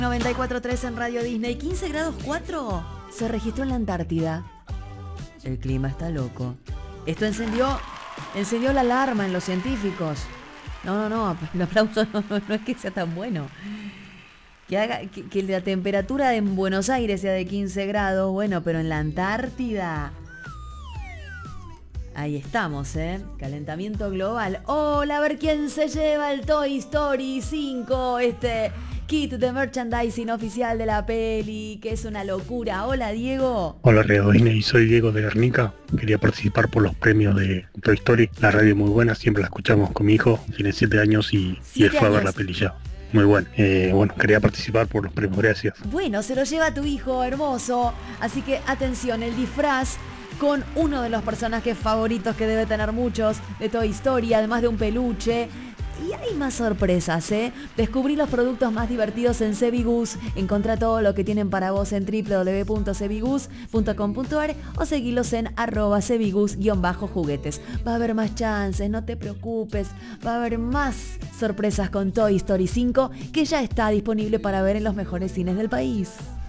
94.3 en Radio Disney. 15 grados 4 se registró en la Antártida. El clima está loco. Esto encendió la alarma en los científicos. No, el aplauso no es que sea tan bueno. Que la temperatura en Buenos Aires sea de 15 grados, bueno, pero en la Antártida... Ahí estamos, calentamiento global. Hola, a ver quién se lleva el Toy Story 5, kit de merchandising oficial de la peli, que es una locura. Hola, Diego. Hola, Radio Disney, soy Diego de Guernica. Quería participar por los premios de Toy Story. La radio es muy buena, siempre la escuchamos con mi hijo. Tiene 7 años y él fue a ver la peli ya. Muy bueno. Quería participar por los premios, gracias. Bueno, se lo lleva tu hijo, hermoso. Así que atención, el disfraz con uno de los personajes favoritos que debe tener muchos de Toy Story, además de un peluche. Y hay más sorpresas, Descubrí los productos más divertidos en Cebigus. Encontrá todo lo que tienen para vos en www.cebigus.com.ar o seguilos en @cebigus_juguetes. Va a haber más chances, no te preocupes. Va a haber más sorpresas con Toy Story 5, que ya está disponible para ver en los mejores cines del país.